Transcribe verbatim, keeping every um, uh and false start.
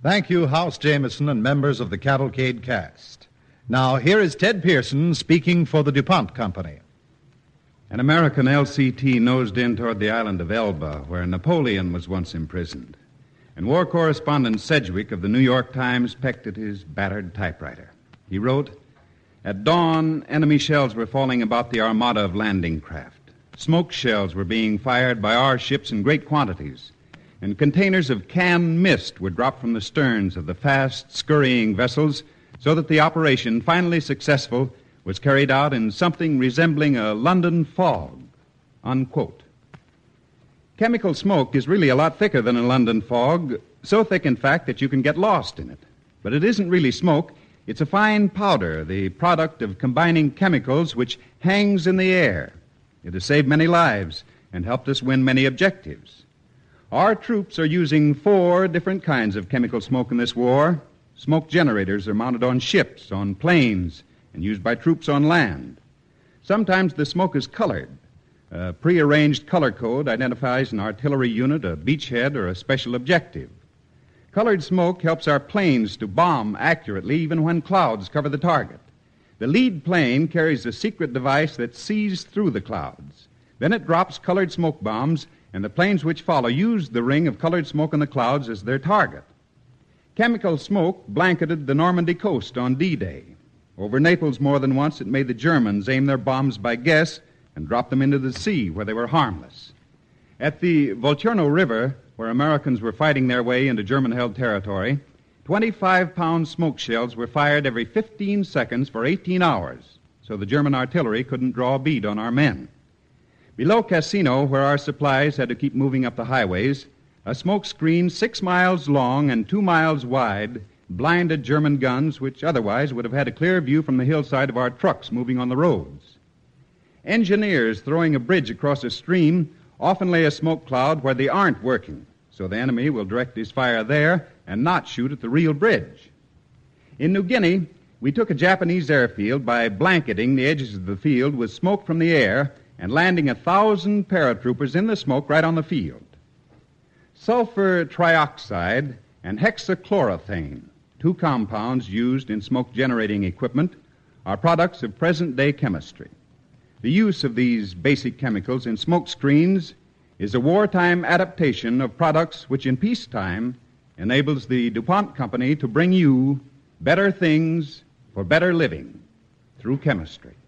Thank you, House Jameson and members of the Cavalcade cast. Now, here is Ted Pearson speaking for the DuPont Company. An American L C T nosed in toward the island of Elba, where Napoleon was once imprisoned. And war correspondent Sedgwick of the New York Times pecked at his battered typewriter. He wrote, "At dawn, enemy shells were falling about the armada of landing craft. Smoke shells were being fired by our ships in great quantities, and containers of canned mist were dropped from the sterns of the fast, scurrying vessels, so that the operation, finally successful, was carried out in something resembling a London fog," unquote. Chemical smoke is really a lot thicker than a London fog, so thick, in fact, that you can get lost in it. But it isn't really smoke. It's a fine powder, the product of combining chemicals which hangs in the air. It has saved many lives and helped us win many objectives. Our troops are using four different kinds of chemical smoke in this war. Smoke generators are mounted on ships, on planes, and used by troops on land. Sometimes the smoke is colored. A prearranged color code identifies an artillery unit, a beachhead, or a special objective. Colored smoke helps our planes to bomb accurately even when clouds cover the target. The lead plane carries a secret device that sees through the clouds. Then it drops colored smoke bombs, and the planes which follow use the ring of colored smoke in the clouds as their target. Chemical smoke blanketed the Normandy coast on D-Day. Over Naples more than once it made the Germans aim their bombs by guess and drop them into the sea where they were harmless. At the Volturno River, where Americans were fighting their way into German-held territory, twenty-five pound smoke shells were fired every fifteen seconds for eighteen hours, so the German artillery couldn't draw a bead on our men. Below Cassino, where our supplies had to keep moving up the highways, a smoke screen six miles long and two miles wide blinded German guns which otherwise would have had a clear view from the hillside of our trucks moving on the roads. Engineers throwing a bridge across a stream often lay a smoke cloud where they aren't working, so the enemy will direct his fire there and not shoot at the real bridge. In New Guinea, we took a Japanese airfield by blanketing the edges of the field with smoke from the air and landing a thousand paratroopers in the smoke right on the field. Sulfur trioxide and hexachlorothane, two compounds used in smoke-generating equipment, are products of present-day chemistry. The use of these basic chemicals in smoke screens is a wartime adaptation of products which in peacetime enables the DuPont Company to bring you better things for better living through chemistry.